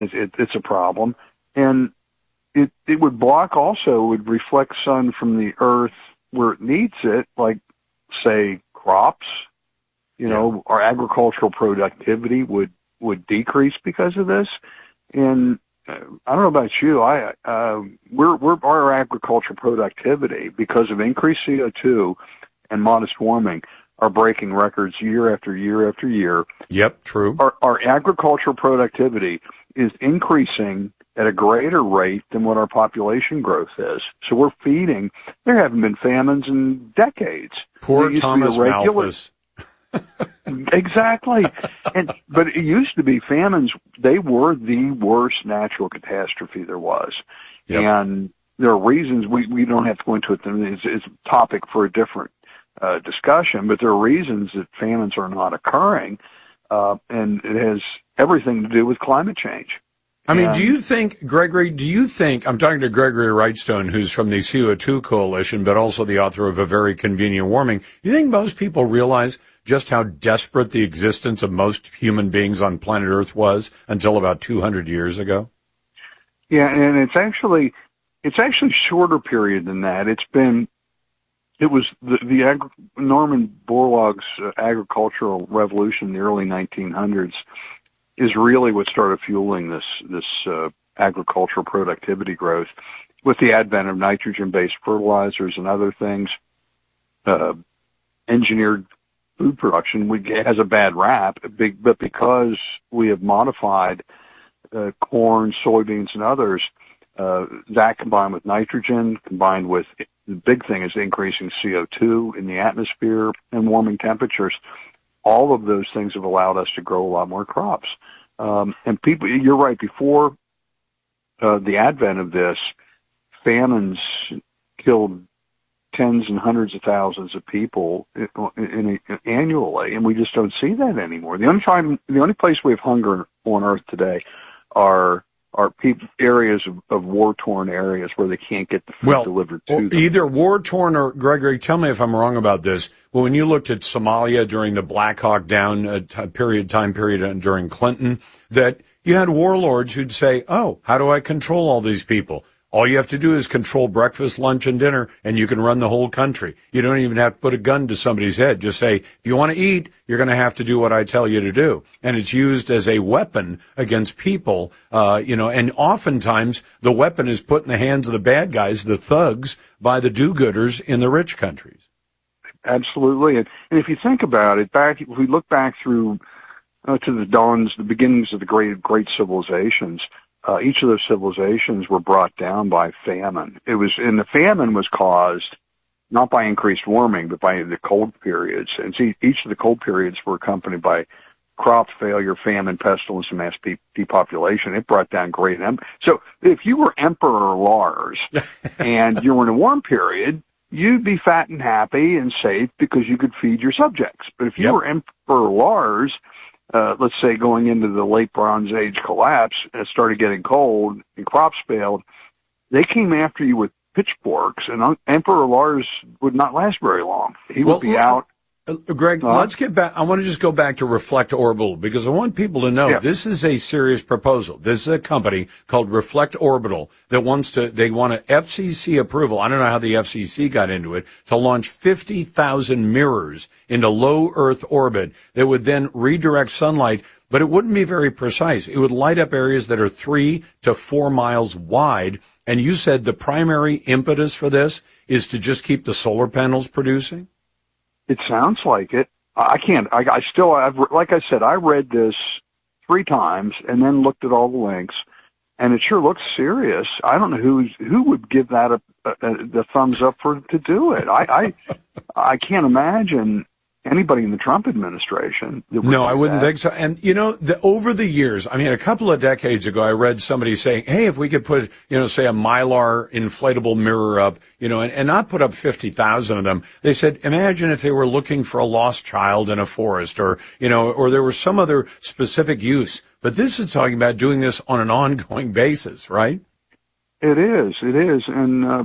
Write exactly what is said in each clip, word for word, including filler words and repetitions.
It, it, it's a problem. And it, it would block also, would reflect sun from the earth where it needs it, like, say, crops. You know, yeah. Our agricultural productivity would, would decrease because of this. And uh, I don't know about you, I, uh, we're, we're, our agricultural productivity, because of increased C O two and modest warming, are breaking records year after year after year. Yep, true. Our, our agricultural productivity is increasing at a greater rate than what our population growth is. So we're feeding. There haven't been famines in decades. Poor Thomas Malthus. Exactly. And but it used to be famines. They were the worst natural catastrophe there was. Yep. And there are reasons we, we don't have to go into it. It's, it's a topic for a different uh, discussion, but there are reasons that famines are not occurring. Uh, and it has everything to do with climate change. I mean, do you think, Gregory, do you think, I'm talking to Gregory Wrightstone, who's from the C O two Coalition, but also the author of A Very Convenient Warming. Do you think most people realize just how desperate the existence of most human beings on planet Earth was until about two hundred years ago? Yeah, and it's actually, it's actually shorter period than that. It's been, it was the, the Agri- Norman Borlaug's uh, agricultural revolution in the early nineteen hundreds is really what started fueling this this uh, agricultural productivity growth. With the advent of nitrogen-based fertilizers and other things, uh, engineered food production we, has a bad rap, but because we have modified uh, corn, soybeans, and others, uh, that combined with nitrogen, combined with the big thing is increasing C O two in the atmosphere and warming temperatures, all of those things have allowed us to grow a lot more crops. Um, and people, you're right, before uh, the advent of this, famines killed tens and hundreds of thousands of people in, in, in, annually, and we just don't see that anymore. The only time, the only place we have hunger on Earth today are are people, areas of, of war-torn areas where they can't get the food well, delivered to them. Either war-torn or, Gregory, tell me if I'm wrong about this, but when you looked at Somalia during the Black Hawk Down uh, t- period, time period uh, during Clinton, that you had warlords who'd say, oh, how do I control all these people? All you have to do is control breakfast, lunch, and dinner, and you can run the whole country. You don't even have to put a gun to somebody's head. Just say, if you want to eat, you're going to have to do what I tell you to do. And it's used as a weapon against people, uh, you know, and oftentimes the weapon is put in the hands of the bad guys, the thugs, by the do-gooders in the rich countries. Absolutely. And, and if you think about it, back, if we look back through uh, to the dawns, the beginnings of the great, great civilizations, Uh, each of those civilizations were brought down by famine. It was, and the famine was caused not by increased warming, but by the cold periods. And see, each of the cold periods were accompanied by crop failure, famine, pestilence, and mass de- depopulation. It brought down great em- So if you were Emperor Lars and you were in a warm period, you'd be fat and happy and safe because you could feed your subjects. But if you yep. were Emperor Lars, Uh, let's say going into the late Bronze Age collapse, and it started getting cold and crops failed, they came after you with pitchforks, and Emperor Lars would not last very long. He well, would be out. Uh, Greg, uh, let's get back. I want to just go back to Reflect Orbital because I want people to know yeah. this is a serious proposal. This is a company called Reflect Orbital that wants to, they want an F C C approval. I don't know how the F C C got into it to launch fifty thousand mirrors into low Earth orbit that would then redirect sunlight, but it wouldn't be very precise. It would light up areas that are three to four miles wide. And you said the primary impetus for this is to just keep the solar panels producing? It sounds like it. I can't, I, I still, I've, like I said, I read this three times and then looked at all the links, and it sure looks serious. I don't know who, who would give that a, a, a, the thumbs up for, to do it. I, I, I can't imagine anybody in the Trump administration. No, I wouldn't that. think so. And, you know, the, over the years, I mean, a couple of decades ago, I read somebody saying, hey, if we could put, you know, say a Mylar inflatable mirror up, you know, and, and not put up fifty thousand of them. They said, imagine if they were looking for a lost child in a forest or, you know, or there was some other specific use. But this is talking about doing this on an ongoing basis, right? It is. It is. And, uh,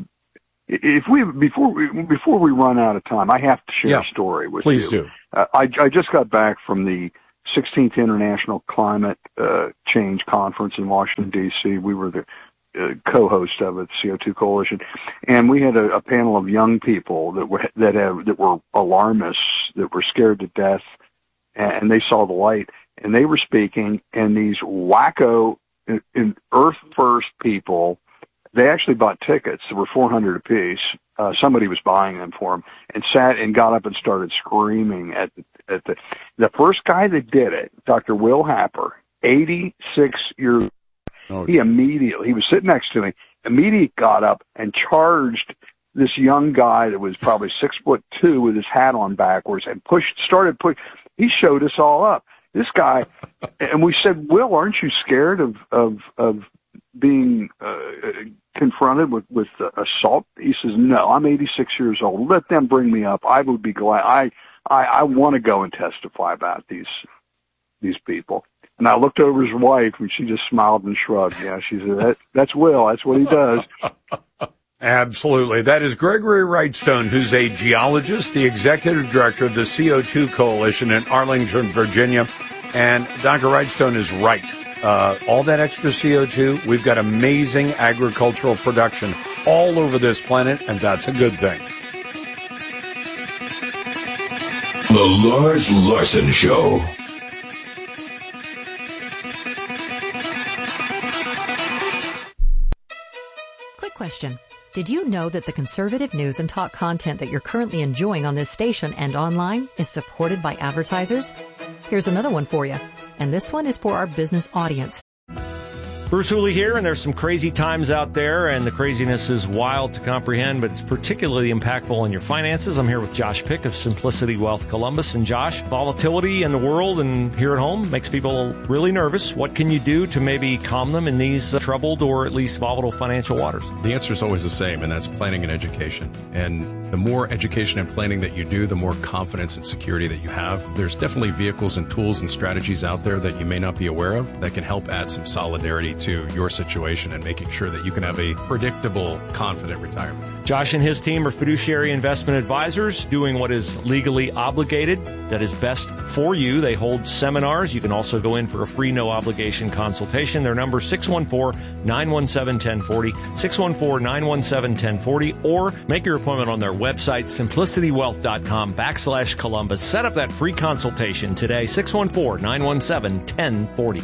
If we before we before we run out of time, I have to share yeah, a story with please you. Please do. Uh, I, I just got back from the sixteenth International Climate uh, Change Conference in Washington, D C. We were the uh, co-host of it, C O two Coalition, and we had a, a panel of young people that were that have that were alarmists, that were scared to death, and they saw the light, and they were speaking, and these wacko in, in Earth First people, they actually bought tickets. There were four hundred apiece. Uh, somebody was buying them for them, and sat and got up and started screaming at the, at the, the first guy that did it, Doctor Will Happer, eighty-six years old. Oh, he immediately, he was sitting next to me, immediately got up and charged this young guy that was probably six foot two with his hat on backwards and pushed, started push. He showed us all up. This guy, and we said, Will, aren't you scared of, of, of being, uh, confronted with, with assault? He says, no, I'm eighty-six years old. Let them bring me up. I would be glad. I, I, I want to go and testify about these, these people. And I looked over his wife, and she just smiled and shrugged. Yeah, she said, that, that's Will. That's what he does. Absolutely. That is Gregory Wrightstone, who's a geologist, the executive director of the C O two Coalition in Arlington, Virginia. And Doctor Wrightstone is right. Uh, all that extra C O two, we've got amazing agricultural production all over this planet, and that's a good thing. The Lars Larson Show. Quick question. Did you know that the conservative news and talk content that you're currently enjoying on this station and online is supported by advertisers? Here's another one for you. And this one is for our business audience. Bruce Hooley here, and there's some crazy times out there, and the craziness is wild to comprehend, but it's particularly impactful on your finances. I'm here with Josh Pick of Simplicity Wealth Columbus. And Josh, volatility in the world and here at home makes people really nervous. What can you do to maybe calm them in these uh, troubled or at least volatile financial waters? The answer is always the same, and that's planning and education. And the more education and planning that you do, the more confidence and security that you have. There's definitely vehicles and tools and strategies out there that you may not be aware of that can help add some solidarity to your situation and making sure that you can have a predictable, confident retirement. Josh and his team are fiduciary investment advisors doing what is legally obligated, that is best for you. They hold seminars. You can also go in for a free, no-obligation consultation. Their number is six one four, nine one seven, one oh four oh, six one four, nine one seven, one oh four oh, or make your appointment on their website, simplicitywealth.com backslash Columbus. Set up that free consultation today, six one four, nine one seven, one oh four oh.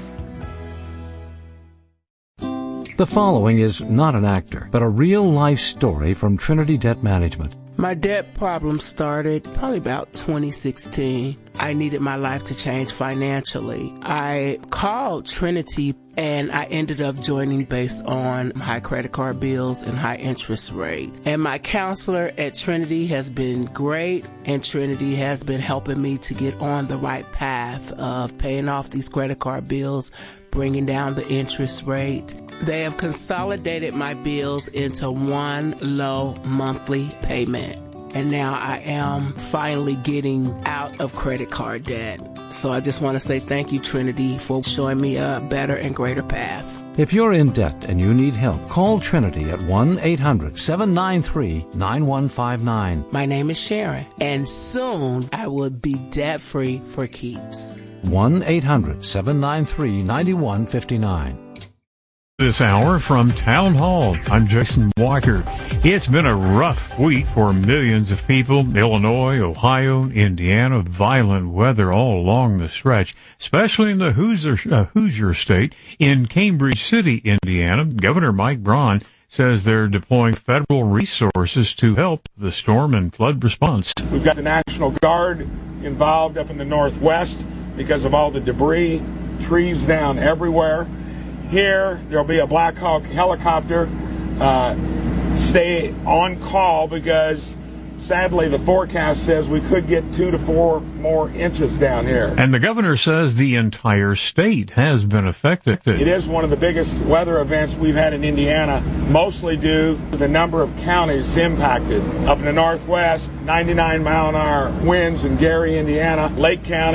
The following is not an actor, but a real-life story from Trinity Debt Management. My debt problem started probably about twenty sixteen. I needed my life to change financially. I called Trinity, and I ended up joining based on high credit card bills and high interest rate. And my counselor at Trinity has been great, and Trinity has been helping me to get on the right path of paying off these credit card bills, bringing down the interest rate. They have consolidated my bills into one low monthly payment. And now I am finally getting out of credit card debt. So I just want to say thank you, Trinity, for showing me a better and greater path. If you're in debt and you need help, call Trinity at one eight hundred, seven nine three, nine one five nine. My name is Sharon, and soon I will be debt-free for keeps. one eight hundred, seven nine three, nine one five nine. This hour from Town Hall, I'm Jason Walker. It's been a rough week for millions of people. Illinois, Ohio, Indiana, violent weather all along the stretch, especially in the Hoosier, uh, Hoosier State. In Cambridge City, Indiana, Governor Mike Braun says they're deploying federal resources to help the storm and flood response. We've got the National Guard involved up in the Northwest because of all the debris, trees down everywhere. Here, there'll be a Black Hawk helicopter. Uh, stay on call because, sadly, the forecast says we could get two to four more inches down here. And the governor says the entire state has been affected. It is one of the biggest weather events we've had in Indiana, mostly due to the number of counties impacted. Up in the Northwest, ninety-nine mile an hour winds in Gary, Indiana, Lake County,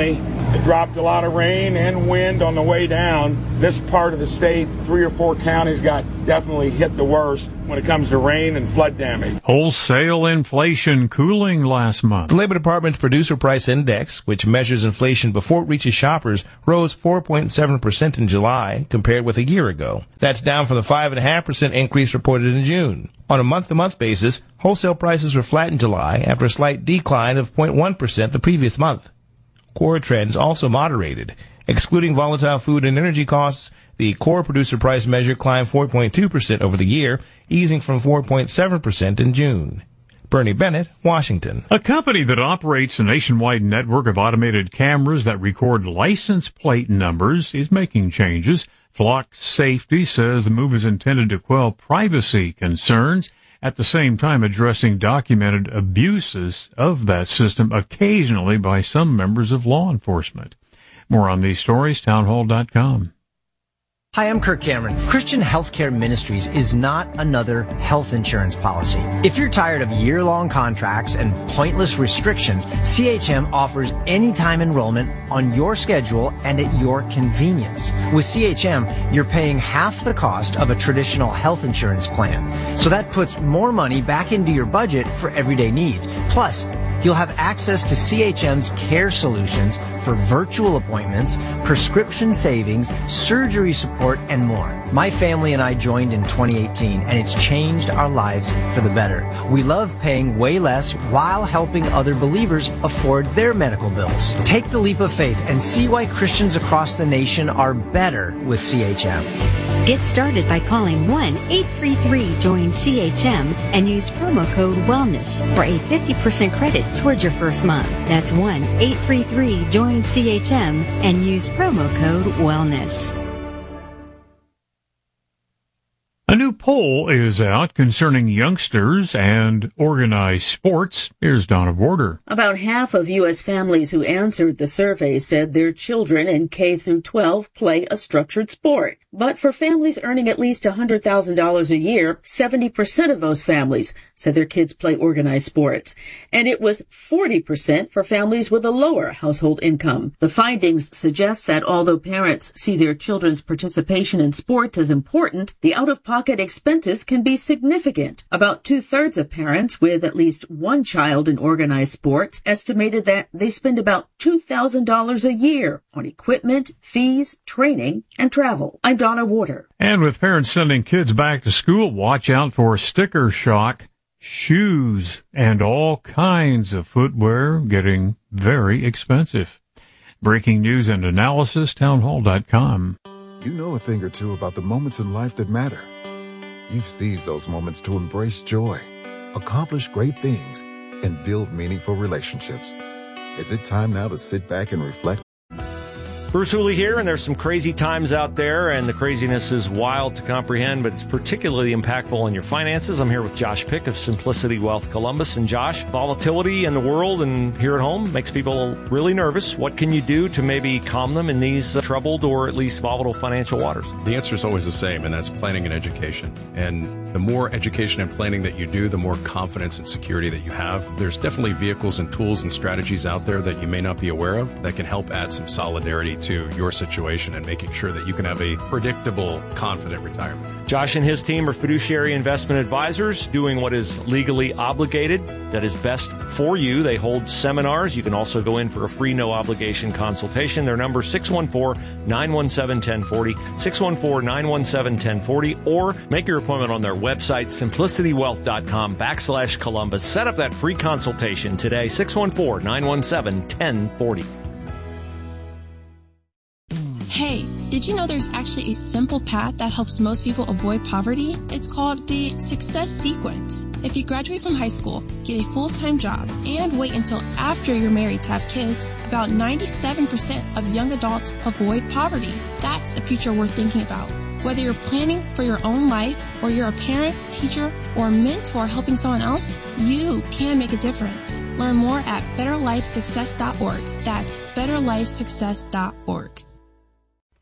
It dropped a lot of rain and wind on the way down. This part of the state, three or four counties got definitely hit the worst when it comes to rain and flood damage. Wholesale inflation cooling last month. The Labor Department's Producer Price Index, which measures inflation before it reaches shoppers, rose four point seven percent in July compared with a year ago. That's down from the five point five percent increase reported in June. On a month-to-month basis, wholesale prices were flat in July after a slight decline of zero point one percent the previous month. Core trends also moderated. Excluding volatile food and energy costs, the core producer price measure climbed four point two percent over the year, easing from four point seven percent in June. Bernie Bennett, Washington. A company that operates a nationwide network of automated cameras that record license plate numbers is making changes. Flock Safety says the move is intended to quell privacy concerns, at the same time addressing documented abuses of that system occasionally by some members of law enforcement. More on these stories, townhall dot com. Hi, I'm Kirk Cameron. Christian Healthcare Ministries is not another health insurance policy. If you're tired of year-long contracts and pointless restrictions, C H M offers anytime enrollment on your schedule and at your convenience. With C H M, you're paying half the cost of a traditional health insurance plan. So that puts more money back into your budget for everyday needs. Plus, you'll have access to C H M's care solutions for virtual appointments, prescription savings, surgery support, and more. My family and I joined in twenty eighteen, and it's changed our lives for the better. We love paying way less while helping other believers afford their medical bills. Take the leap of faith and see why Christians across the nation are better with C H M. Get started by calling one eight three three join C H M and use promo code WELLNESS for a fifty percent credit towards your first month. That's one eight three three join C H M and use promo code WELLNESS. A new poll is out concerning youngsters and organized sports. Here's Donna Border. About half of U S families who answered the survey said their children in K through twelve play a structured sport. But for families earning at least one hundred thousand dollars a year, seventy percent of those families said their kids play organized sports. And it was forty percent for families with a lower household income. The findings suggest that although parents see their children's participation in sports as important, the out-of-pocket expenses can be significant. About two-thirds of parents with at least one child in organized sports estimated that they spend about two thousand dollars a year on equipment, fees, training, and travel. I'm Donna Warder. And with parents sending kids back to school, watch out for sticker shock, shoes, and all kinds of footwear getting very expensive. Breaking news and analysis, townhall dot com. You know a thing or two about the moments in life that matter. You've seized those moments to embrace joy, accomplish great things, and build meaningful relationships. Is it time now to sit back and reflect? Bruce Hooley here, and there's some crazy times out there, and the craziness is wild to comprehend, but it's particularly impactful on your finances. I'm here with Josh Pick of Simplicity Wealth Columbus. And Josh, volatility in the world and here at home makes people really nervous. What can you do to maybe calm them in these uh, troubled or at least volatile financial waters? The answer is always the same, and that's planning and education. And the more education and planning that you do, the more confidence and security that you have. There's definitely vehicles and tools and strategies out there that you may not be aware of that can help add some solidarity to your situation and making sure that you can have a predictable, confident retirement. Josh and his team are fiduciary investment advisors doing what is legally obligated, that is best for you. They hold seminars. You can also go in for a free no-obligation consultation. Their number is six one four, nine one seven, one oh four oh, six one four, nine one seven, one oh four oh, or make your appointment on their website, simplicity wealth dot com backslash Columbus. Set up that free consultation today, six one four, nine one seven, one oh four oh. Hey, did you know there's actually a simple path that helps most people avoid poverty? It's called the Success Sequence. If you graduate from high school, get a full-time job, and wait until after you're married to have kids, about ninety-seven percent of young adults avoid poverty. That's a future worth thinking about. Whether you're planning for your own life, or you're a parent, teacher, or mentor helping someone else, you can make a difference. Learn more at better life success dot org. That's better life success dot org.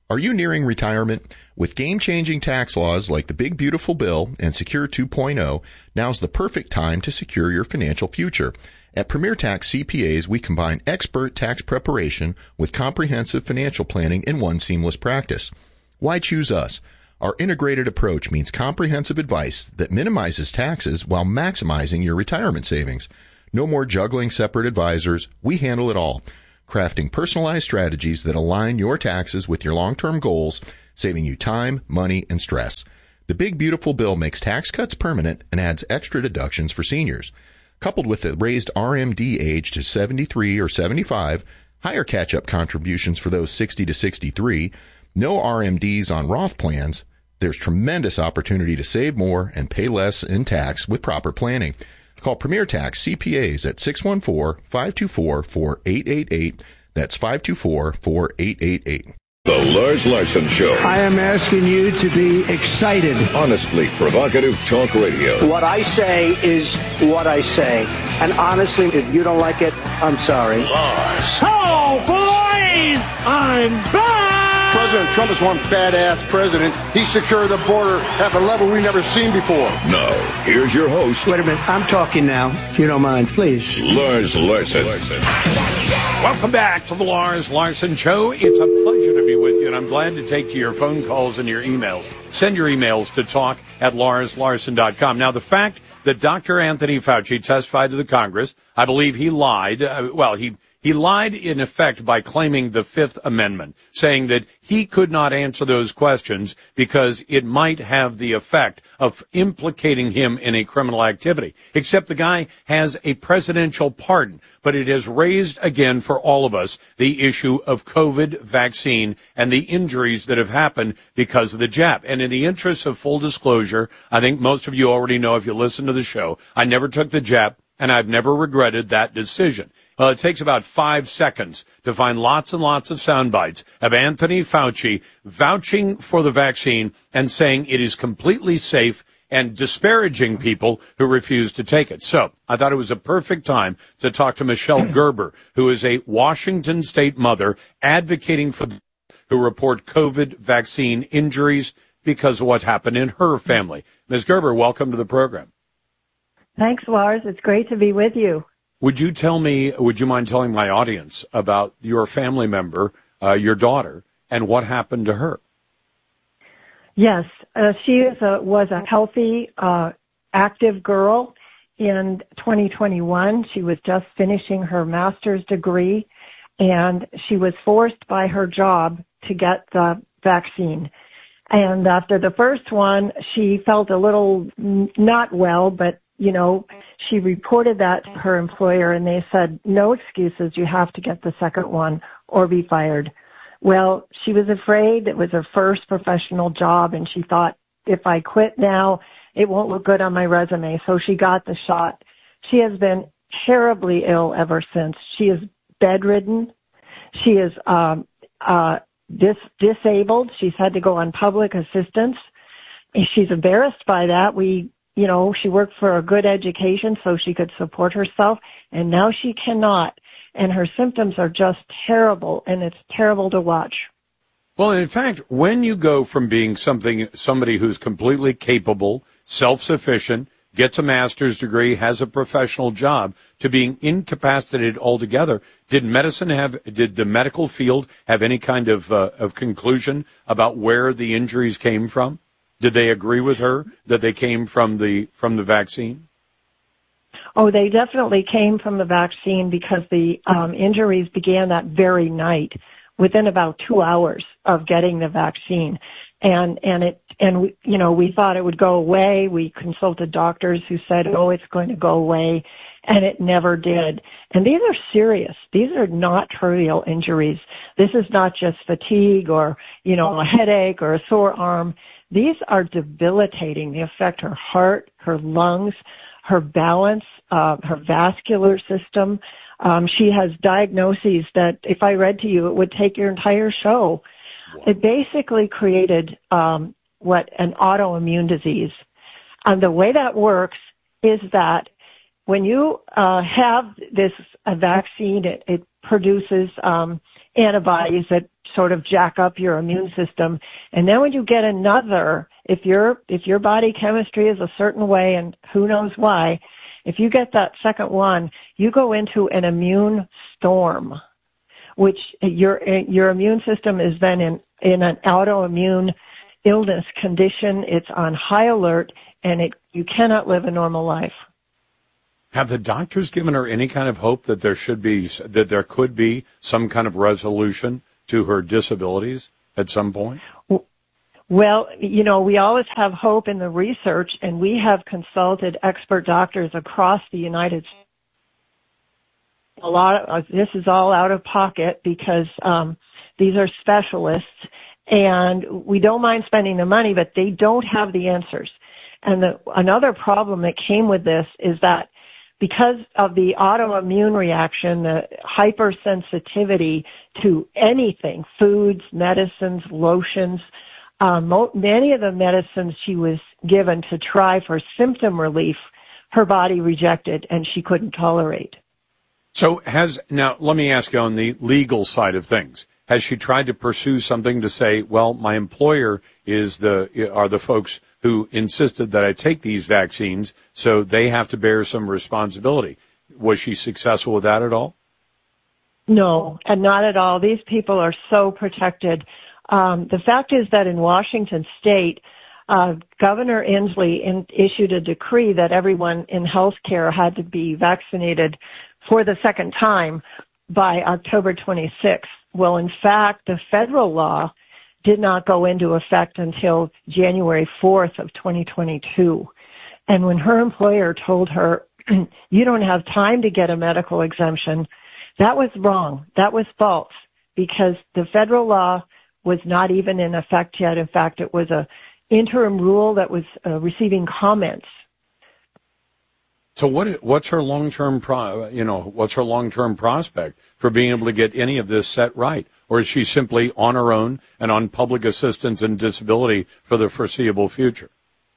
Are you nearing retirement? With game-changing tax laws like the Big Beautiful Bill and Secure two point oh, now's the perfect time to secure your financial future. At Premier Tax C P As, we combine expert tax preparation with comprehensive financial planning in one seamless practice. Why choose us? Our integrated approach means comprehensive advice that minimizes taxes while maximizing your retirement savings. No more juggling separate advisors. We handle it all, crafting personalized strategies that align your taxes with your long-term goals, saving you time, money, and stress. The Big Beautiful Bill makes tax cuts permanent and adds extra deductions for seniors. Coupled with the raised R M D age to seventy-three or seventy-five, higher catch-up contributions for those sixty to sixty-three, no R M Ds on Roth plans, there's tremendous opportunity to save more and pay less in tax with proper planning. Call Premier Tax C P As at six one four, five two four, four eight eight eight. That's five two four, four eight eight eight. The Lars Larson Show. I am asking you to be excited. Honestly provocative talk radio. What I say is what I say. And honestly, if you don't like it, I'm sorry. Lars. Oh, boys! I'm back! President Trump is one badass president. He secured the border at a level we've never seen before. Now, here's your host. Wait a minute. I'm talking now, if you don't mind, please. Lars Larson. Larson. Welcome back to the Lars Larson Show. It's a pleasure to be with you, and I'm glad to take to your phone calls and your emails. Send your emails to talk at lars larson dot com. Now, the fact that Doctor Anthony Fauci testified to the Congress, I believe he lied. Uh, well, he... He lied, in effect, by claiming the Fifth Amendment, saying that he could not answer those questions because it might have the effect of implicating him in a criminal activity. Except the guy has a presidential pardon, but it has raised again for all of us the issue of COVID vaccine and the injuries that have happened because of the jab. And in the interest of full disclosure, I think most of you already know if you listen to the show, I never took the jab, and I've never regretted that decision. Well, it takes about five seconds to find lots and lots of sound bites of Anthony Fauci vouching for the vaccine and saying it is completely safe and disparaging people who refuse to take it. So I thought it was a perfect time to talk to Michelle Gerber, who is a Washington State mother advocating for those who report COVID vaccine injuries because of what happened in her family. Miz Gerber, welcome to the program. Thanks, Lars. It's great to be with you. Would you tell me, would you mind telling my audience about your family member, uh, your daughter, and what happened to her? Yes, uh, she is a, was a healthy, uh, active girl in twenty twenty-one. She was just finishing her master's degree, and she was forced by her job to get the vaccine. And after the first one, she felt a little n- not well, but you know, she reported that to her employer and they said, no excuses, you have to get the second one or be fired. Well, she was afraid. It was her first professional job and she thought, if I quit now, it won't look good on my resume. So she got the shot. She has been terribly ill ever since. She is bedridden. She is um, uh, dis- disabled. She's had to go on public assistance. She's embarrassed by that. We You know, she worked for a good education so she could support herself, and now she cannot. And her symptoms are just terrible, and it's terrible to watch. Well, in fact, when you go from being something, somebody who's completely capable, self-sufficient, gets a master's degree, has a professional job, to being incapacitated altogether, did medicine have, did the medical field have any kind of, uh, of conclusion about where the injuries came from? Did they agree with her that they came from the from the vaccine? Oh, they definitely came from the vaccine because the um, injuries began that very night, within about two hours of getting the vaccine, and and it and we, you know, we thought it would go away. We consulted doctors who said, "Oh, it's going to go away," and it never did. And these are serious. These are not trivial injuries. This is not just fatigue or you know a headache or a sore arm. These are debilitating. They affect her heart, her lungs, her balance, uh, her vascular system. Um, she has diagnoses that, if I read to you, it would take your entire show. It basically created um, what an autoimmune disease. And the way that works is that when you uh, have this a vaccine, it, it produces um, antibodies that sort of jack up your immune system. And then when you get another, if your if your body chemistry is a certain way, and who knows why, if you get that second one, you go into an immune storm, which your your immune system is then in, in an autoimmune illness condition. It's on high alert, and it you cannot live a normal life. Have the doctors given her any kind of hope that there should be, that there could be some kind of resolution to her disabilities at some point? Well, you know, we always have hope in the research, and we have consulted expert doctors across the United States. A lot of this is all out of pocket because um, these are specialists, and we don't mind spending the money, but they don't have the answers. And the, another problem that came with this is that because of the autoimmune reaction, the hypersensitivity to anything, foods, medicines, lotions, um, many of the medicines she was given to try for symptom relief, her body rejected and she couldn't tolerate. So has, now let me ask you on the legal side of things, has she tried to pursue something to say, well, my employer is the, are the folks who insisted that I take these vaccines, so they have to bear some responsibility. Was she successful with that at all? No, and not at all. These people are so protected. Um, the fact is that in Washington State, uh, Governor Inslee in, issued a decree that everyone in healthcare had to be vaccinated for the second time by October twenty-sixth. Well, in fact, the federal law did not go into effect until January fourth of twenty twenty-two. And when her employer told her, you don't have time to get a medical exemption, that was wrong. That was false, because the federal law was not even in effect yet. In fact, it was a interim rule that was uh, receiving comments. So what, what's her long-term, pro, you know, what's her long-term prospect for being able to get any of this set right? Or is she simply on her own and on public assistance and disability for the foreseeable future?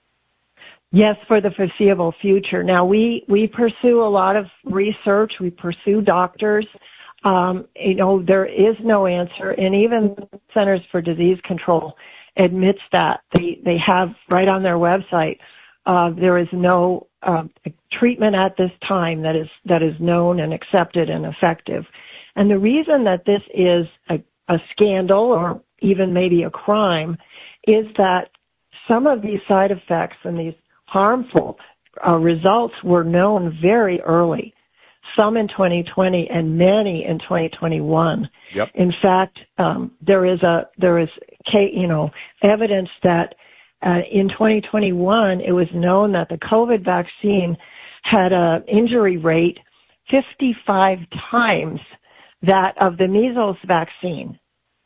Yes, for the foreseeable future. Now, we, we pursue a lot of research. We pursue doctors. Um, you know, there is no answer. And even Centers for Disease Control admits that. They, they have right on their website, uh, there is no uh, treatment at this time that is, that is known and accepted and effective. And the reason that this is a, a scandal or even maybe a crime is that some of these side effects and these harmful uh, results were known very early, some in twenty twenty and many in twenty twenty-one. Yep. In fact, um, there is a there is you know evidence that uh, in twenty twenty-one it was known that the COVID vaccine had an injury rate fifty-five times that of the measles vaccine.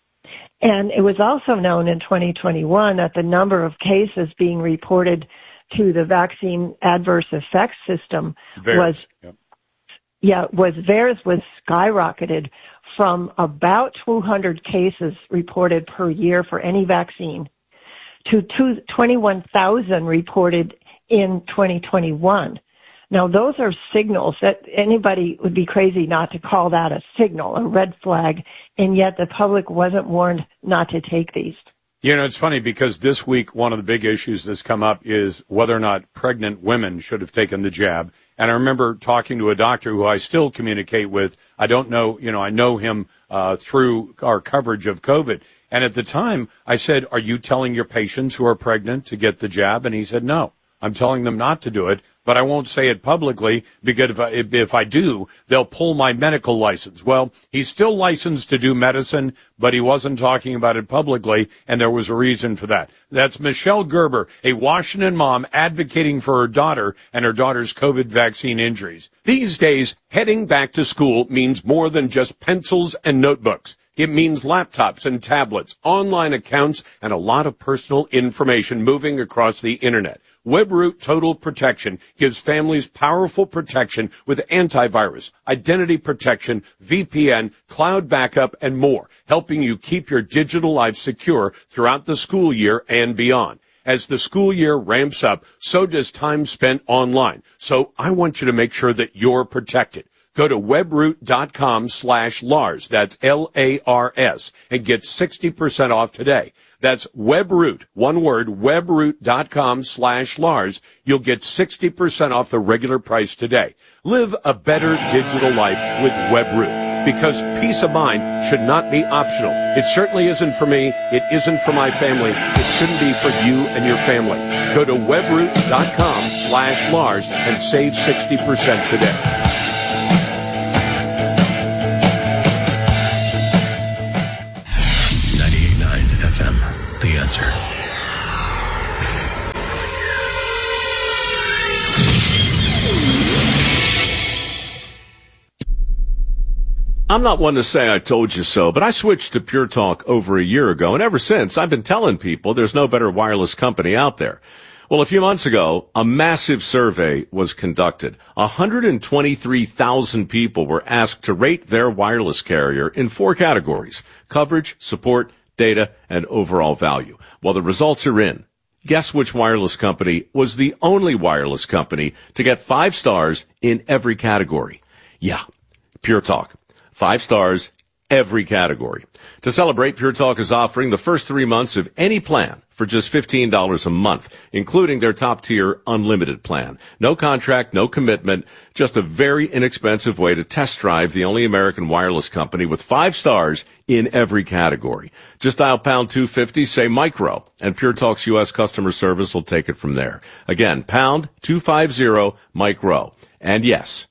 And it was also known in twenty twenty-one that the number of cases being reported to the vaccine adverse effects system Vaers. was, Yep. yeah, was VAERS was skyrocketed from about two hundred cases reported per year for any vaccine to twenty-one thousand reported in twenty twenty-one. Now, those are signals that anybody would be crazy not to call that a signal, a red flag, and yet the public wasn't warned not to take these. You know, it's funny because this week one of the big issues that's come up is whether or not pregnant women should have taken the jab. And I remember talking to a doctor who I still communicate with. I don't know, you know, I know him uh, through our coverage of COVID. And at the time, I said, are you telling your patients who are pregnant to get the jab? And he said, no, I'm telling them not to do it. But I won't say it publicly because if I, if I do, they'll pull my medical license. Well, he's still licensed to do medicine, but he wasn't talking about it publicly, and there was a reason for that. That's Michelle Gerber, a Washington mom advocating for her daughter and her daughter's COVID vaccine injuries. These days, heading back to school means more than just pencils and notebooks. It means laptops and tablets, online accounts, and a lot of personal information moving across the Internet. WebRoot Total Protection gives families powerful protection with antivirus, identity protection, V P N, cloud backup, and more, helping you keep your digital life secure throughout the school year and beyond. As the school year ramps up, so does time spent online. So I want you to make sure that you're protected. Go to webroot.com slash Lars. That's L A R S, and get sixty percent off today. That's Webroot, one word, webroot.com slash Lars. You'll get sixty percent off the regular price today. Live a better digital life with Webroot, because peace of mind should not be optional. It certainly isn't for me. It isn't for my family. It shouldn't be for you and your family. Go to webroot.com slash Lars and save sixty percent today. The Answer. I'm not one to say I told you so, but I switched to Pure Talk over a year ago, and ever since I've been telling people there's no better wireless company out there. Well, a few months ago, a massive survey was conducted. one hundred twenty-three thousand people were asked to rate their wireless carrier in four categories: coverage, support, data, and overall value. Well, the results are in. Guess which wireless company was the only wireless company to get five stars in every category? Yeah, Pure Talk. Five stars, every category. To celebrate, Pure Talk is offering the first three months of any plan for just fifteen dollars a month, including their top-tier unlimited plan. No contract, no commitment, just a very inexpensive way to test drive the only American wireless company with five stars in every category. Just dial pound two fifty, say micro, and Pure Talk's U S customer service will take it from there. Again, pound two fifty, micro. And yes,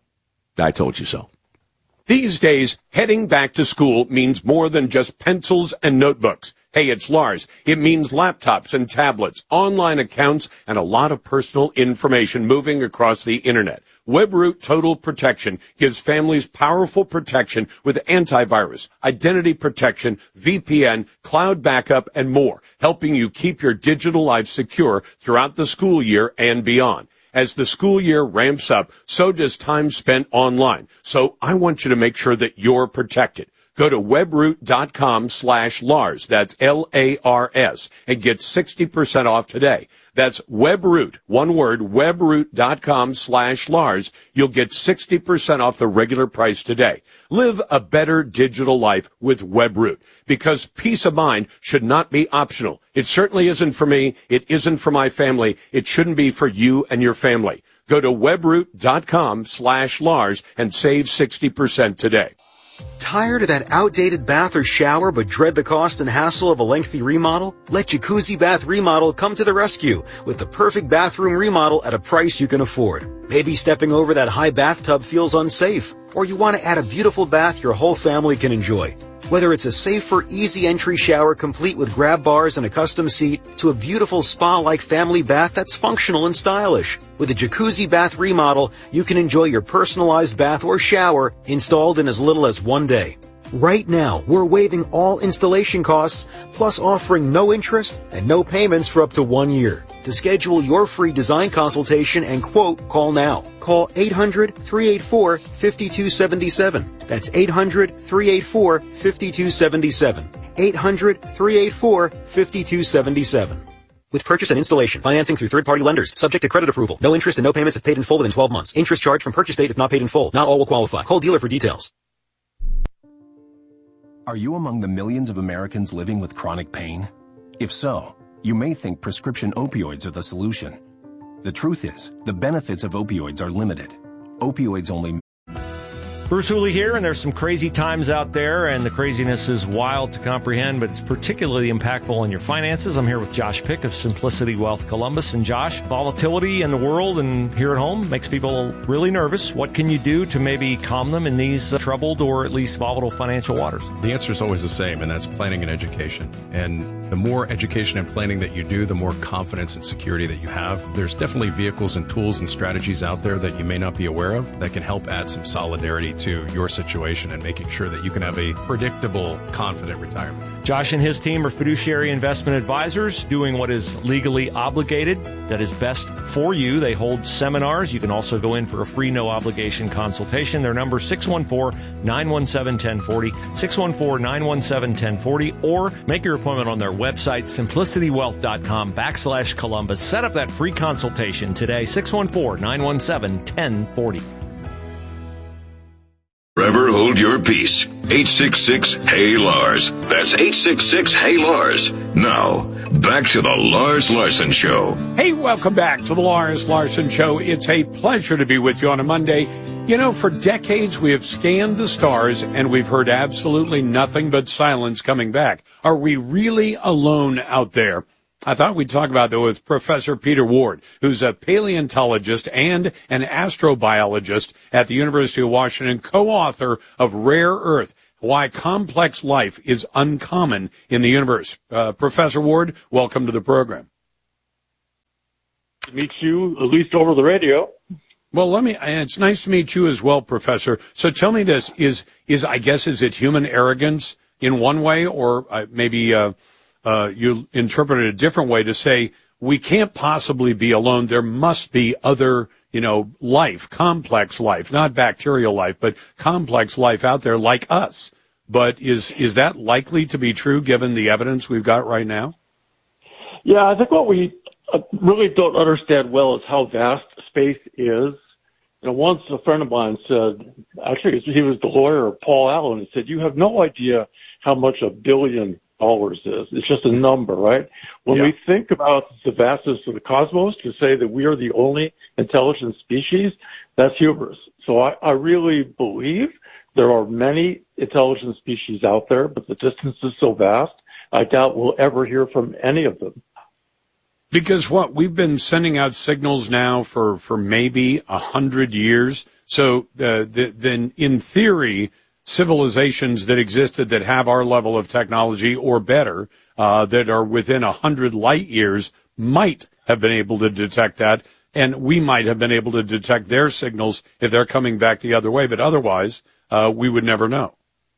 I told you so. These days, heading back to school means more than just pencils and notebooks. Hey, it's Lars. It means laptops and tablets, online accounts, and a lot of personal information moving across the internet. Webroot Total Protection gives families powerful protection with antivirus, identity protection, V P N, cloud backup, and more, helping you keep your digital life secure throughout the school year and beyond. As the school year ramps up, so does time spent online. So I want you to make sure that you're protected. Go to webroot.com slash Lars. That's L A R S, and get sixty percent off today. That's Webroot, one word, webroot.com slash Lars. You'll get sixty percent off the regular price today. Live a better digital life with Webroot, because peace of mind should not be optional. It certainly isn't for me. It isn't for my family. It shouldn't be for you and your family. Go to webroot.com slash Lars and save sixty percent today. Tired of that outdated bath or shower but dread the cost and hassle of a lengthy remodel? Let Jacuzzi Bath Remodel come to the rescue with the perfect bathroom remodel at a price you can afford. Maybe stepping over that high bathtub feels unsafe, or you want to add a beautiful bath your whole family can enjoy. Whether it's a safer, easy entry shower complete with grab bars and a custom seat, to a beautiful spa-like family bath that's functional and stylish. With a Jacuzzi Bath Remodel, you can enjoy your personalized bath or shower installed in as little as one day. Right now, we're waiving all installation costs, plus offering no interest and no payments for up to one year. To schedule your free design consultation and quote, call now. Call eight hundred, three eight four, five two seven seven. That's eight hundred, three eight four, five two seven seven. eight hundred, three eight four, five two seven seven. With purchase and installation, financing through third-party lenders, subject to credit approval. No interest and no payments if paid in full within twelve months. Interest charged from purchase date if not paid in full. Not all will qualify. Call dealer for details. Are you among the millions of Americans living with chronic pain? If so, you may think prescription opioids are the solution. The truth is, the benefits of opioids are limited. Opioids only... Bruce Hooley here, and there's some crazy times out there, and the craziness is wild to comprehend, but it's particularly impactful on your finances. I'm here with Josh Pick of Simplicity Wealth Columbus. And Josh, volatility in the world and here at home makes people really nervous. What can you do to maybe calm them in these uh, troubled or at least volatile financial waters? The answer is always the same, and that's planning and education. And the more education and planning that you do, the more confidence and security that you have. There's definitely vehicles and tools and strategies out there that you may not be aware of that can help add some solidarity to your situation and making sure that you can have a predictable, confident retirement. Josh and his team are fiduciary investment advisors doing what is legally obligated, that is best for you. They hold seminars. You can also go in for a free no-obligation consultation. Their number is six one four, nine one seven, one oh four oh, six one four, nine one seven, one oh four oh, or make your appointment on their website, simplicitywealth.com backslash Columbus. Set up that free consultation today, six one four, nine one seven, one oh four oh. Hold your peace. eight six six, hey Lars. That's eight six six, hey Lars. Now, back to the Lars Larson Show. Hey, welcome back to the Lars Larson Show. It's a pleasure to be with you on a Monday. You know, for decades we have scanned the stars and we've heard absolutely nothing but silence coming back. Are we really alone out there? I thought we'd talk about that with Professor Peter Ward, who's a paleontologist and an astrobiologist at the University of Washington, co-author of Rare Earth, Why Complex Life is Uncommon in the Universe. Uh, Professor Ward, welcome to the program. To meet you, at least over the radio. Well, let me, and it's nice to meet you as well, Professor. So tell me this, is, is, I guess, is it human arrogance in one way, or uh, maybe, uh, Uh, you interpret it a different way to say we can't possibly be alone. There must be other, you know, life, complex life, not bacterial life, but complex life out there like us. But is is that likely to be true given the evidence we've got right now? Yeah, I think what we really don't understand well is how vast space is. You know, once a friend of mine said, actually he was the lawyer Paul Allen, he said, "You have no idea how much a billion dollars is. It's just a number, right?" When yeah. we think about the vastness of the cosmos, to say that we are the only intelligent species, that's hubris. So I, I really believe there are many intelligent species out there, but the distance is so vast, I doubt we'll ever hear from any of them. Because what, we've been sending out signals now for, for maybe a hundred years. So uh, the, then in theory, civilizations that existed that have our level of technology or better, uh, that are within a hundred light years might have been able to detect that, and we might have been able to detect their signals if they're coming back the other way, but otherwise, uh, we would never know.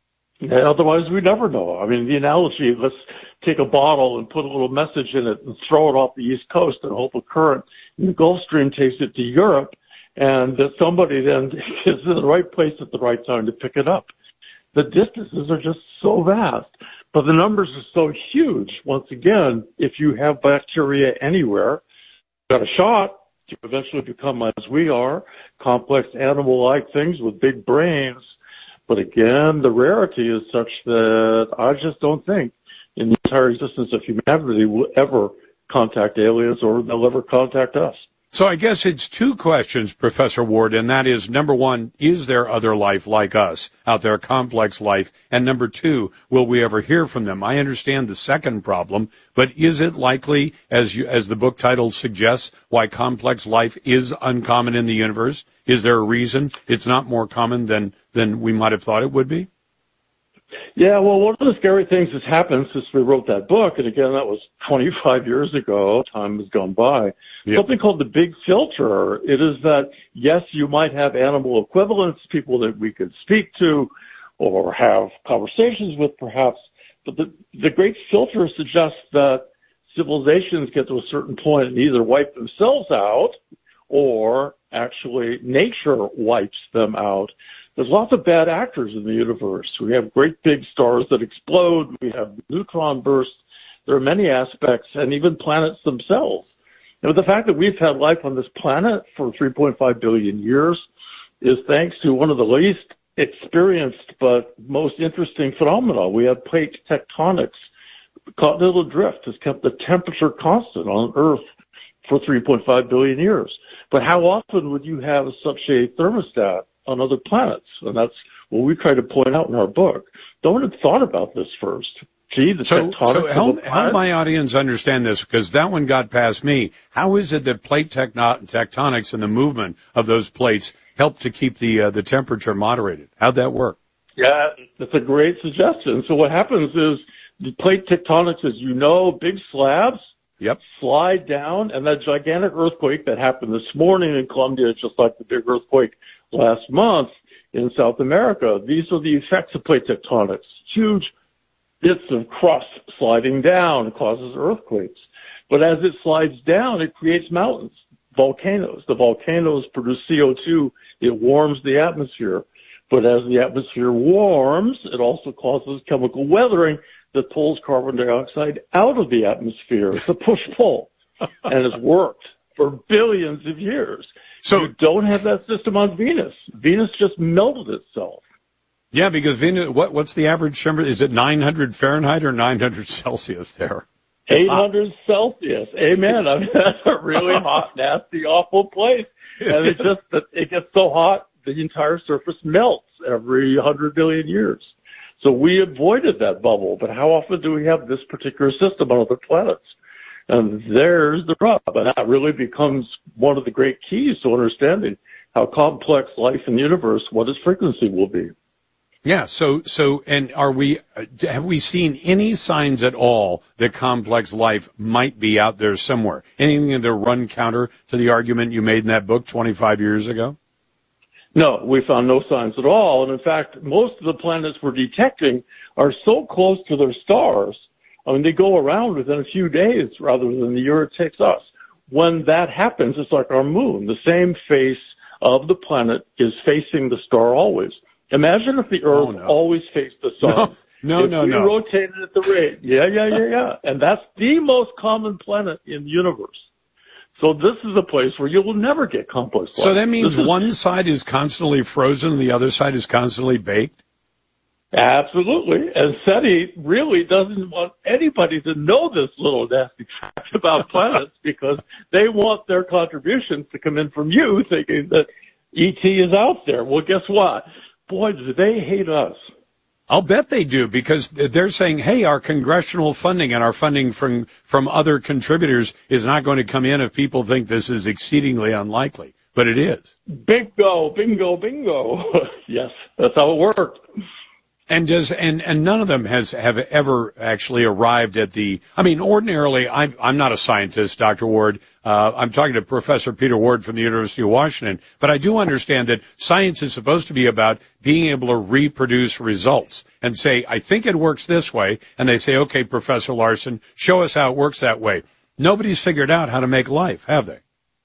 Yeah, otherwise we never know. I mean, the analogy, let's take a bottle and put a little message in it and throw it off the East Coast and hope a current in the Gulf Stream takes it to Europe, and that somebody then is in the right place at the right time to pick it up. The distances are just so vast, but the numbers are so huge. Once again, if you have bacteria anywhere, you've got a shot to eventually become, as we are, complex animal-like things with big brains. But again, the rarity is such that I just don't think in the entire existence of humanity will ever contact aliens or they'll ever contact us. So I guess it's two questions, Professor Ward, and that is, number one, is there other life like us out there, complex life? And number two, will we ever hear from them? I understand the second problem, but is it likely, as you, as the book title suggests, why complex life is uncommon in the universe? Is there a reason it's not more common than, than we might have thought it would be? Yeah, well, one of the scary things that's happened since we wrote that book, and again, that was twenty-five years ago, time has gone by, yep. something called the big filter. It is that, yes, you might have animal equivalents, people that we could speak to or have conversations with perhaps, but the, the great filter suggests that civilizations get to a certain point and either wipe themselves out or actually nature wipes them out. There's lots of bad actors in the universe. We have great big stars that explode. We have neutron bursts. There are many aspects, and even planets themselves. You know, the fact that we've had life on this planet for three point five billion years is thanks to one of the least experienced but most interesting phenomena. We have plate tectonics. Continental drift has kept the temperature constant on Earth for three point five billion years. But how often would you have such a thermostat on other planets? And that's what we try to point out in our book. No one had thought about this first. Gee, the so, tectonics so help, help my audience understand this, because that one got past me. How is it that plate techno- tectonics and the movement of those plates help to keep the uh, the temperature moderated? How'd that work? Yeah, that's a great suggestion. So what happens is the plate tectonics, as you know, big slabs Yep. slide down, and that gigantic earthquake that happened this morning in Colombia, just like the big earthquake last month in South America, these are the effects of plate tectonics. Huge bits of crust sliding down causes earthquakes. But as it slides down, it creates mountains, volcanoes. The volcanoes produce C O two. It warms the atmosphere. But as the atmosphere warms, it also causes chemical weathering that pulls carbon dioxide out of the atmosphere. It's a push-pull, and it's worked for billions of years. So you don't have that system on Venus. Venus just melted itself. Yeah, because Venus, what, what's the average temperature? Is it nine hundred Fahrenheit or nine hundred Celsius there? It's eight hundred hot. Celsius. Amen. I mean, that's a really hot, nasty, awful place. And it's just that it gets so hot, the entire surface melts every one hundred billion years. So we avoided that bubble. But how often do we have this particular system on other planets? And there's the rub. And that really becomes one of the great keys to understanding how complex life in the universe, what its frequency will be. Yeah. So, so, and are we, have we seen any signs at all that complex life might be out there somewhere? Anything that run counter to the argument you made in that book twenty-five years ago? No, we found no signs at all. And in fact, most of the planets we're detecting are so close to their stars. I mean, they go around within a few days rather than the year it takes us. When that happens, it's like our moon. The same face of the planet is facing the star always. Imagine if the Earth oh, no. always faced the sun. No, if no, we no. rotated at the rate. Yeah, yeah, yeah, yeah. And that's the most common planet in the universe. So this is a place where you will never get complex life. So that means this one is, side is constantly frozen and the other side is constantly baked? Absolutely. And SETI really doesn't want anybody to know this little nasty fact about planets because they want their contributions to come in from you thinking that E T is out there. Well, guess what? Boy, do they hate us. I'll bet they do, because they're saying, hey, our congressional funding and our funding from, from other contributors is not going to come in if people think this is exceedingly unlikely. But it is. Bingo, bingo, bingo. Yes, that's how it worked. And does and and none of them has have ever actually arrived at the. I mean, ordinarily, I'm I'm not a scientist, Doctor Ward. Uh, I'm talking to Professor Peter Ward from the University of Washington, but I do understand that science is supposed to be about being able to reproduce results and say, I think it works this way, and they say, okay, Professor Larson, show us how it works that way. Nobody's figured out how to make life, have they?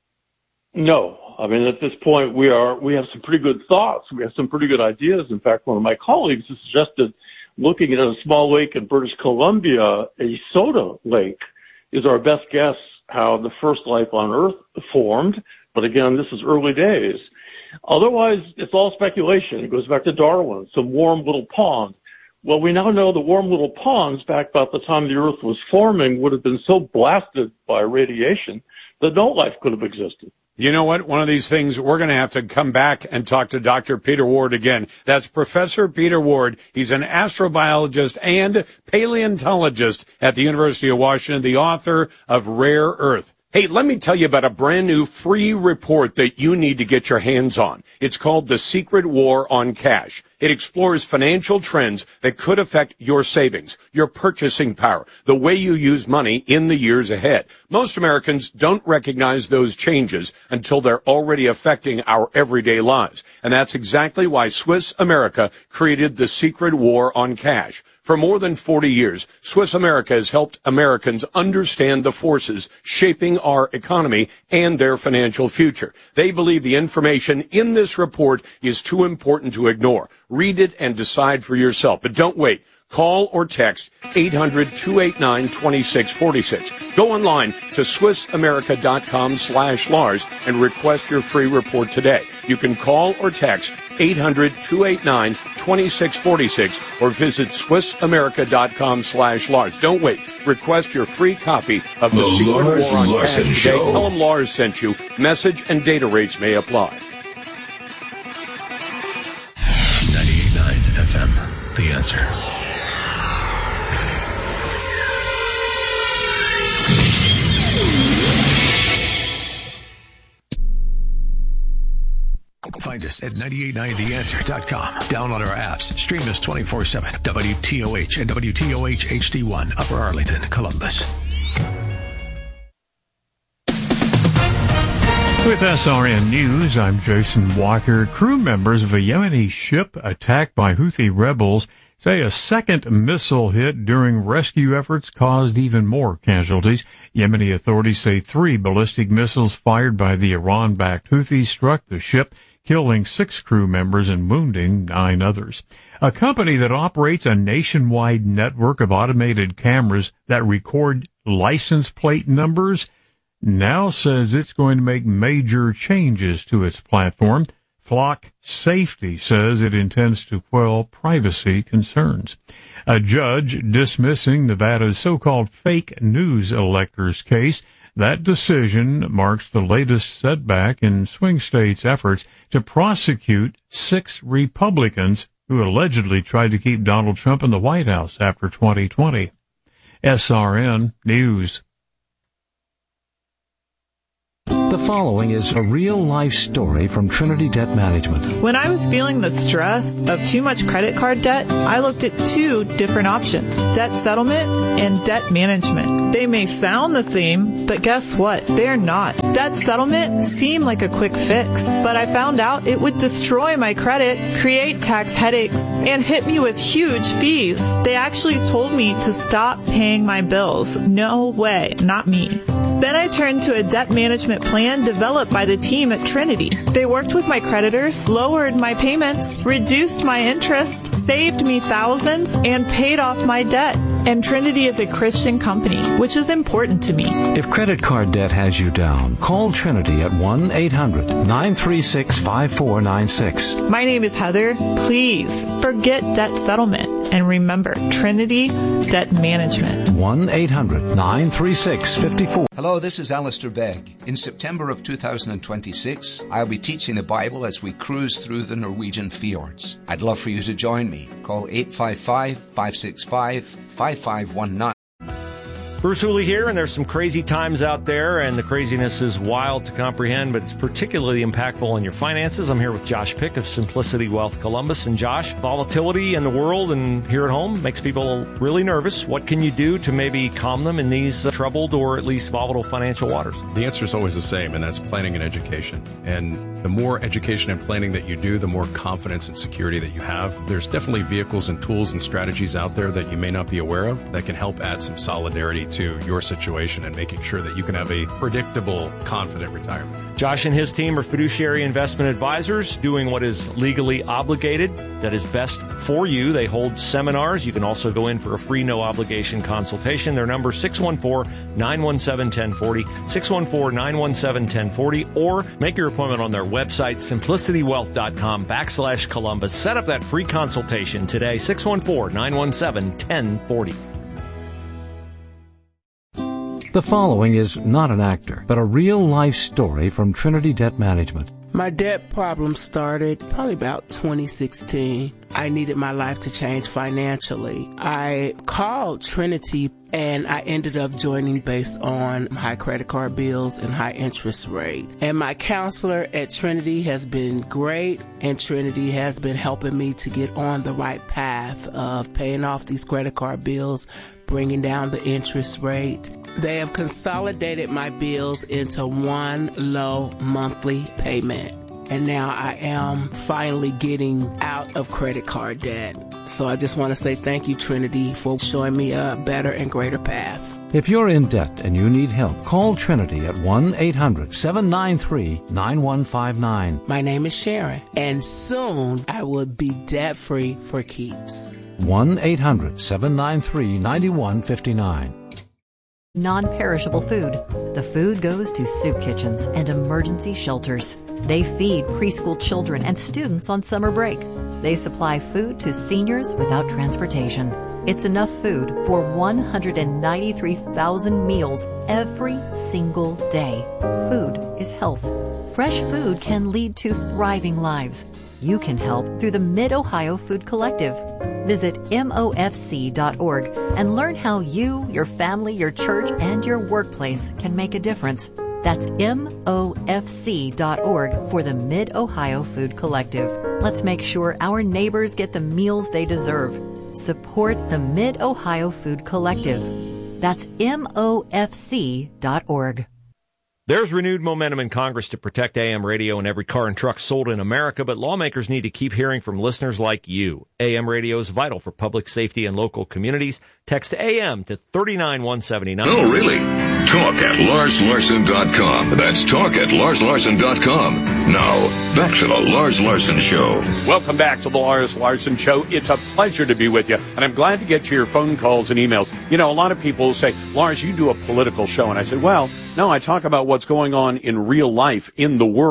No. I mean, at this point, we are, we have some pretty good thoughts. We have some pretty good ideas. In fact, one of my colleagues has suggested looking at a small lake in British Columbia, a soda lake, is our best guess how the first life on Earth formed. But again, this is early days. Otherwise, it's all speculation. It goes back to Darwin, some warm little pond. Well, we now know the warm little ponds back about the time the Earth was forming would have been so blasted by radiation that no life could have existed. You know what? One of these things, we're going to have to come back and talk to Doctor Peter Ward again. That's Professor Peter Ward. He's an astrobiologist and paleontologist at the University of Washington, the author of Rare Earth. Hey, let me tell you about a brand new free report that you need to get your hands on. It's called The Secret War on Cash. It explores financial trends that could affect your savings, your purchasing power, the way you use money in the years ahead. Most Americans don't recognize those changes until they're already affecting our everyday lives. And that's exactly why Swiss America created The Secret War on Cash. For more than forty years, Swiss America has helped Americans understand the forces shaping our economy and their financial future. They believe the information in this report is too important to ignore. Read it and decide for yourself. But don't wait. Call or text eight hundred, two eight nine, two six four six. Go online to SwissAmerica.com slash Lars and request your free report today. You can call or text eight hundred, two eight nine, two six four six or visit SwissAmerica.com slash Lars. Don't wait. Request your free copy of The, the Secret Lars War on Larson Cash today. Tell them Lars sent you. Message and data rates may apply. ninety-eight point nine F M, The Answer. Find us at nine eight nine the answer dot com. Download our apps. Stream us twenty-four seven. W T O H and W T O H H D one, Upper Arlington, Columbus. With S R N News, I'm Jason Walker. Crew members of a Yemeni ship attacked by Houthi rebels say a second missile hit during rescue efforts caused even more casualties. Yemeni authorities say three ballistic missiles fired by the Iran-backed Houthis struck the ship, killing six crew members and wounding nine others. A company that operates a nationwide network of automated cameras that record license plate numbers now says it's going to make major changes to its platform. Flock Safety says it intends to quell privacy concerns. A judge dismissing Nevada's so-called fake news electors case. That decision marks the latest setback in swing states' efforts to prosecute six Republicans who allegedly tried to keep Donald Trump in the White House after twenty twenty. S R N News. The following is a real-life story from Trinity Debt Management. When I was feeling the stress of too much credit card debt, I looked at two different options, debt settlement and debt management. They may sound the same, but guess what? They're not. Debt settlement seemed like a quick fix, but I found out it would destroy my credit, create tax headaches, and hit me with huge fees. They actually told me to stop paying my bills. No way, not me. Then I turned to a debt management plan developed by the team at Trinity. They worked with my creditors, lowered my payments, reduced my interest, saved me thousands, and paid off my debt. And Trinity is a Christian company, which is important to me. If credit card debt has you down, call Trinity at one eight hundred nine three six five four nine six. My name is Heather. Please forget debt settlement and remember Trinity Debt Management. one eight hundred nine three six five four. Hello, this is Alistair Begg. In September of two thousand twenty-six, I'll be teaching the Bible as we cruise through the Norwegian fjords. I'd love for you to join me. Call eight five five, five six five, five five one nine. Bruce Hooley here, and there's some crazy times out there, and the craziness is wild to comprehend, but it's particularly impactful on your finances. I'm here with Josh Pick of Simplicity Wealth Columbus. And Josh, volatility in the world and here at home makes people really nervous. What can you do to maybe calm them in these uh, troubled or at least volatile financial waters? The answer is always the same, and that's planning and education. And the more education and planning that you do, the more confidence and security that you have. There's definitely vehicles and tools and strategies out there that you may not be aware of that can help add some solidarity to your situation and making sure that you can have a predictable, confident retirement. Josh and his team are fiduciary investment advisors doing what is legally obligated, that is best for you. They hold seminars. You can also go in for a free no-obligation consultation. Their number is six one four, nine one seven, one zero four zero, six one four, nine one seven, one zero four zero, or make your appointment on their website, simplicitywealth.com backslash Columbus. Set up that free consultation today, six one four, nine one seven, one zero four zero. The following is not an actor, but a real-life story from Trinity Debt Management. My debt problem started probably about twenty sixteen. I needed my life to change financially. I called Trinity and I ended up joining based on high credit card bills and high interest rate. And my counselor at Trinity has been great, and Trinity has been helping me to get on the right path of paying off these credit card bills, bringing down the interest rate. They have consolidated my bills into one low monthly payment. And now I am finally getting out of credit card debt. So I just want to say thank you, Trinity, for showing me a better and greater path. If you're in debt and you need help, call Trinity at one eight hundred seven nine three nine one five nine. My name is Sharon, and soon I will be debt-free for keeps. one eight hundred seven nine three nine one five nine. Non-perishable food. The food goes to soup kitchens and emergency shelters. They feed preschool children and students on summer break. They supply food to seniors without transportation. It's enough food for one hundred ninety-three thousand meals every single day. Food is health. Fresh food can lead to thriving lives. You can help through the Mid-Ohio Food Collective. Visit M O F C dot org and learn how you, your family, your church, and your workplace can make a difference. That's M O F C dot org for the Mid-Ohio Food Collective. Let's make sure our neighbors get the meals they deserve. Support the Mid-Ohio Food Collective. That's M O F C dot org. There's renewed momentum in Congress to protect A M radio in every car and truck sold in America, but lawmakers need to keep hearing from listeners like you. A M radio is vital for public safety and local communities. Text A M to three nine one seven nine. Oh, really? Talk at Lars Larson dot com. That's talk at Lars Larson dot com. Now, back to the Lars Larson Show. Welcome back to the Lars Larson Show. It's a pleasure to be with you, and I'm glad to get to your phone calls and emails. You know, a lot of people say, Lars, you do a political show. And I said, well, no, I talk about what's going on in real life in the world.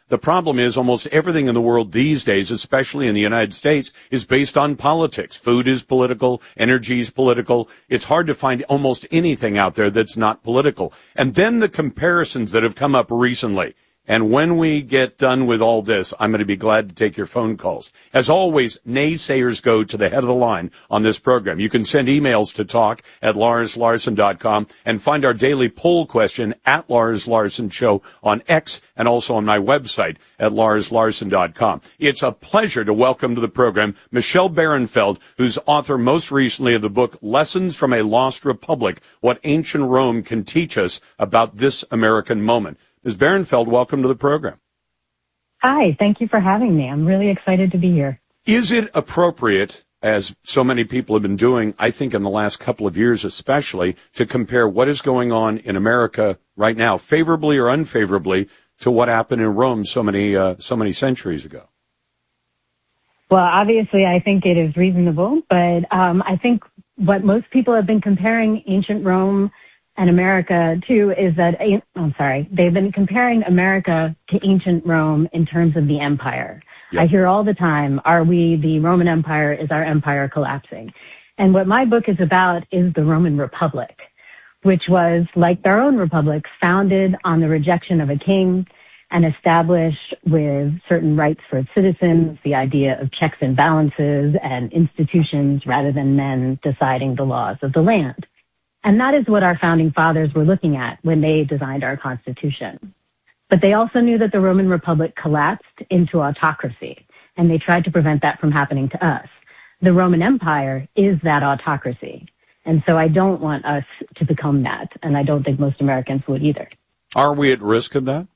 The problem is almost everything in the world these days, especially in the United States, is based on politics. Food is political. Energy is political. It's hard to find almost anything out there that's not political. And then the comparisons that have come up recently. And when we get done with all this, I'm going to be glad to take your phone calls. As always, naysayers go to the head of the line on this program. You can send emails to talk at lars larson dot com and find our daily poll question at Lars Larson Show on X and also on my website at lars larson dot com. It's a pleasure to welcome to the program Michelle Bärenfeld, who's author most recently of the book Lessons from a Lost Republic, What Ancient Rome Can Teach Us About This American Moment. Miz Bärenfeld, welcome to the program. Hi, thank you for having me. I'm really excited to be here. Is it appropriate, as so many people have been doing, I think in the last couple of years especially, to compare what is going on in America right now, favorably or unfavorably, to what happened in Rome so many uh, so many centuries ago? Well, obviously, I think it is reasonable, but um, I think what most people have been comparing ancient Rome and America to is that, I'm sorry, they've been comparing America to ancient Rome in terms of the empire. Yep. I hear all the time, are we the Roman Empire? Is our empire collapsing? And what my book is about is the Roman Republic, which was, like their own republic, founded on the rejection of a king and established with certain rights for its citizens, the idea of checks and balances and institutions rather than men deciding the laws of the land. And that is what our founding fathers were looking at when they designed our Constitution. But they also knew that the Roman Republic collapsed into autocracy, and they tried to prevent that from happening to us. The Roman Empire is that autocracy. And so I don't want us to become that, and I don't think most Americans would either. Are we at risk of that?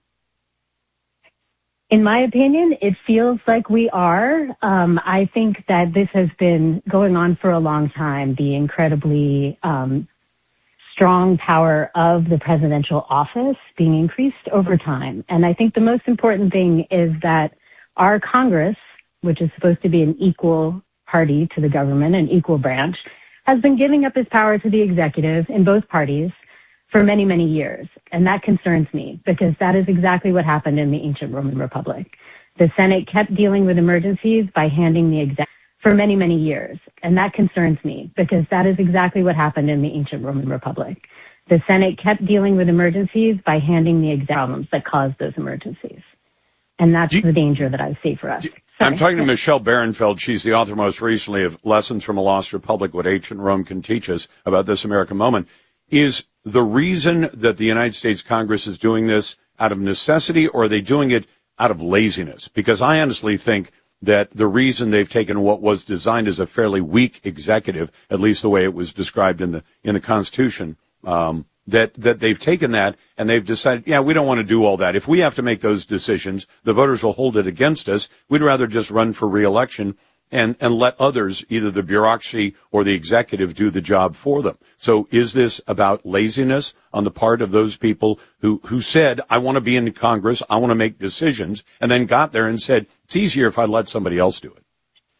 In my opinion, it feels like we are. Um, I think that this has been going on for a long time, the incredibly um, strong power of the presidential office being increased over time. And I think the most important thing is that our Congress, which is supposed to be an equal party to the government, an equal branch, has been giving up its power to the executive in both parties for many, many years. And that concerns me because that is exactly what happened in the ancient Roman Republic. The Senate kept dealing with emergencies by handing the executive for many, many years. And that concerns me because that is exactly what happened in the ancient Roman Republic. The Senate kept dealing with emergencies by handing the exact problems that caused those emergencies. And that's you, the danger that I see for us. I'm talking to Michelle Bärenfeld. She's the author most recently of Lessons from a Lost Republic, What Ancient Rome Can Teach Us About This American Moment. Is the reason that the United States Congress is doing this out of necessity, or are they doing it out of laziness? Because I honestly think that the reason they've taken what was designed as a fairly weak executive, at least the way it was described in the in the Constitution, um, that that they've taken that and they've decided, yeah, we don't want to do all that. If we have to make those decisions, the voters will hold it against us. We'd rather just run for re-election and and let others, either the bureaucracy or the executive, do the job for them. So is this about laziness on the part of those people who, who said, I want to be in Congress, I want to make decisions, and then got there and said, it's easier if I let somebody else do it?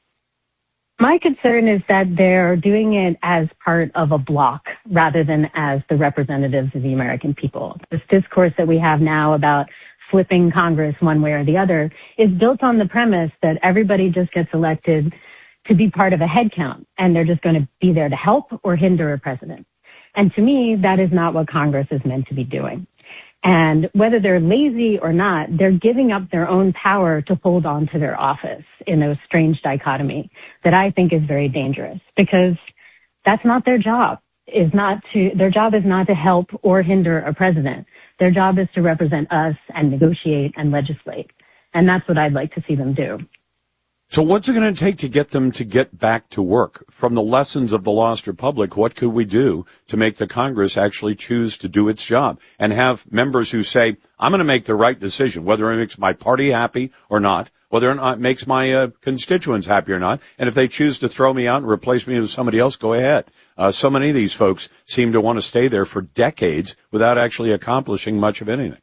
My concern is that they're doing it as part of a bloc rather than as the representatives of the American people. This discourse that we have now about flipping Congress one way or the other is built on the premise that everybody just gets elected to be part of a head count and they're just going to be there to help or hinder a president. And to me, that is not what Congress is meant to be doing. And whether they're lazy or not, they're giving up their own power to hold on to their office in a strange dichotomy that I think is very dangerous because that's not their job. Is not to, their job is not to help or hinder a president. Their job is to represent us and negotiate and legislate. And that's what I'd like to see them do. So what's it going to take to get them to get back to work? From the lessons of the Lost Republic, what could we do to make the Congress actually choose to do its job and have members who say, I'm going to make the right decision, whether it makes my party happy or not, whether or not it makes my uh, constituents happy or not. And if they choose to throw me out and replace me with somebody else, go ahead. Uh, so many of these folks seem to want to stay there for decades without actually accomplishing much of anything.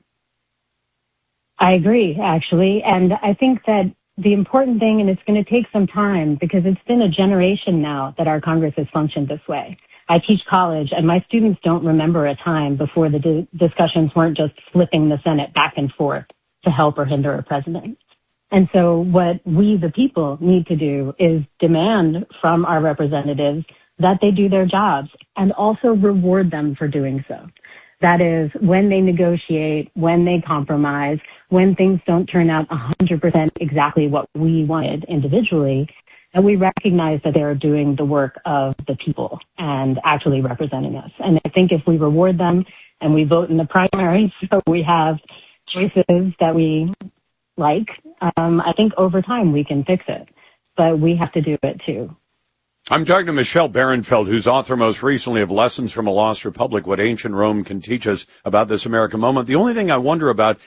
I agree, actually. And I think that the important thing, and it's going to take some time because it's been a generation now that our Congress has functioned this way. I teach college, and my students don't remember a time before the di- discussions weren't just flipping the Senate back and forth to help or hinder a president. And so what we, the people, need to do is demand from our representatives that they do their jobs and also reward them for doing so. That is, when they negotiate, when they compromise, when things don't turn out one hundred percent exactly what we wanted individually, and we recognize that they're doing the work of the people and actually representing us. And I think if we reward them and we vote in the primaries, so we have choices that we like, um, I think over time we can fix it. But we have to do it too. I'm talking to Michelle Barenfeld, who's author most recently of Lessons from a Lost Republic, What Ancient Rome Can Teach Us About This American Moment. The only thing I wonder about